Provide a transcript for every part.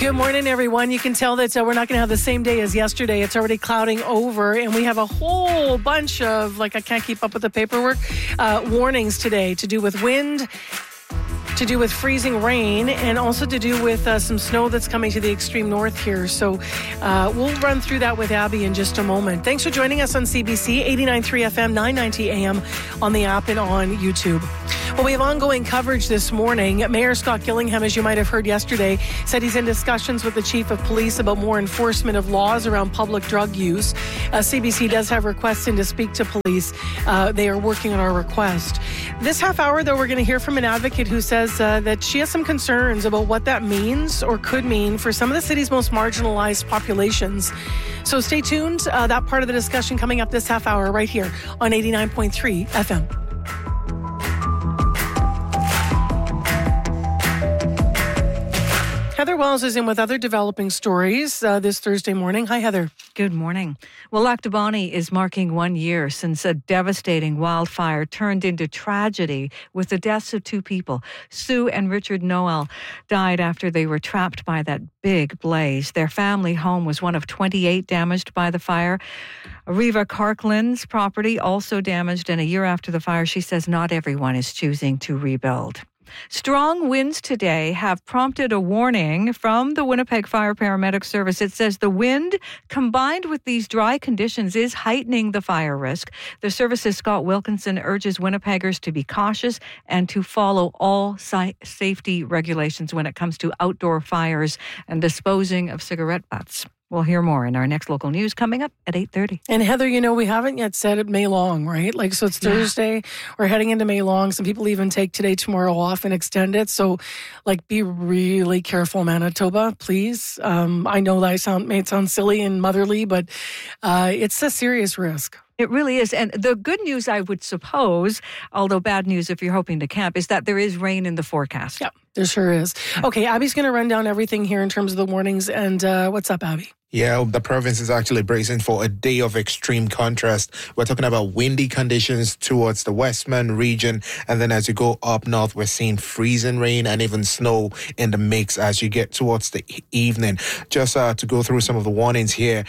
Good morning, everyone. You can tell that we're not going to have the same day as yesterday. It's already clouding over, and we have a whole bunch of, I can't keep up with the paperwork, warnings today to do with wind, to do with freezing rain, and also to do with some snow that's coming to the extreme north here. So we'll run through that with Abby in just a moment. Thanks for joining us on CBC, 89.3 FM, 990 AM on the app and on YouTube. Well, we have ongoing coverage this morning. Mayor Scott Gillingham, as you might have heard yesterday, said he's in discussions with the chief of police about more enforcement of laws around public drug use. CBC does have requests in to speak to police. They are working on our request. This half hour, though, we're going to hear from an advocate who says that she has some concerns about what that means or could mean for some of the city's most marginalized populations. So stay tuned. That part of the discussion coming up this half hour right here on 89.3 FM. Heather Wells is in with other developing stories this Thursday morning. Hi, Heather. Good morning. Well, Lac du Bonnet is marking 1 year since a devastating wildfire turned into tragedy with the deaths of two people. Sue and Richard Noel died after they were trapped by that big blaze. Their family home was one of 28 damaged by the fire. Reva Carkland's property also damaged, and a year after the fire, she says not everyone is choosing to rebuild. Strong winds today have prompted a warning from the Winnipeg Fire Paramedic Service. It says the wind combined with these dry conditions is heightening the fire risk. The service's Scott Wilkinson urges Winnipeggers to be cautious and to follow all safety regulations when it comes to outdoor fires and disposing of cigarette butts. We'll hear more in our next local news coming up at 8:30. And Heather, we haven't yet said it May Long, right? So it's Thursday. We're heading into May Long. Some people even take today, tomorrow off and extend it. So, be really careful, Manitoba, please. I know that may sound silly and motherly, but it's a serious risk. It really is. And the good news, I would suppose, although bad news if you're hoping to camp, is that there is rain in the forecast. Yeah, there sure is. Okay, Abby's going to run down everything here in terms of the warnings. And what's up, Abby? Yeah, the province is actually bracing for a day of extreme contrast. We're talking about windy conditions towards the Westman region. And then as you go up north, we're seeing freezing rain and even snow in the mix as you get towards the evening. Just to go through some of the warnings here.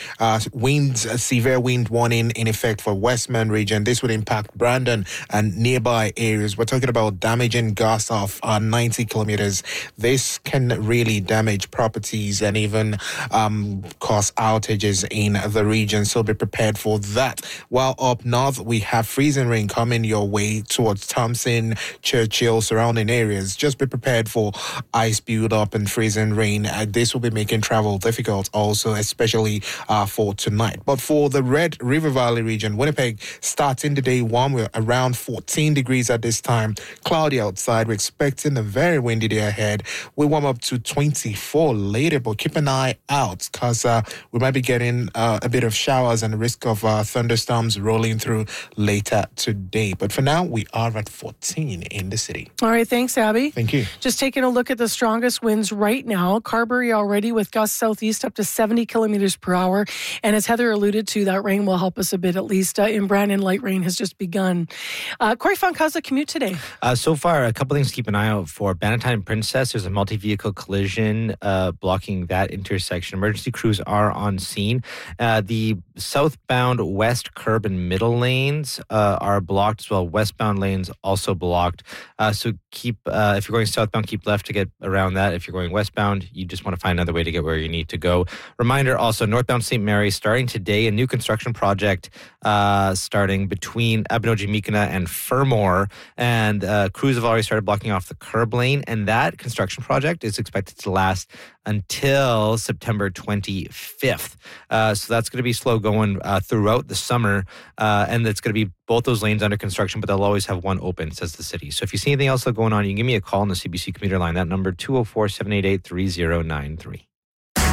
Severe wind warning in effect for Westman region. This would impact Brandon and nearby areas. We're talking about damaging gusts of 90 kilometers. This can really damage properties and even cause outages in the region, so be prepared for that. While up north, we have freezing rain coming your way towards Thompson, Churchill, surrounding areas. Just be prepared for ice build-up and freezing rain. This will be making travel difficult also, especially for tonight. But for the Red River Valley region, Winnipeg starting the day warm. We're around 14 degrees at this time. Cloudy outside. We're expecting a very windy day ahead. We warm up to 24 later, but keep an eye out because we might be getting a bit of showers and the risk of thunderstorms rolling through later today. But for now, we are at 14 in the city. All right, thanks, Abby. Thank you. Just taking a look at the strongest winds right now. Carberry already with gusts southeast up to 70 kilometers per hour. And as Heather alluded to, that rain will help us a bit at least. In Brandon, light rain has just begun. Corey Funk, how's the commute today? So far, a couple things to keep an eye out for. Bannatyne Princess, there's a multi-vehicle collision blocking that intersection. Emergency crews are on scene. The southbound west curb and middle lanes are blocked as well. Westbound lanes also blocked. So keep, if you're going southbound, keep left to get around that. If you're going westbound, you just want to find another way to get where you need to go. Reminder also, northbound St. Mary starting today, a new construction project starting between Abinogi-Mikina and Fermor. And crews have already started blocking off the curb lane. And that construction project is expected to last until September 25th. So that's going to be slow going throughout the summer. And it's going to be both those lanes under construction, but they'll always have one open, says the city. So if you see anything else going on, you can give me a call on the CBC commuter line. That number, 204-788-3093.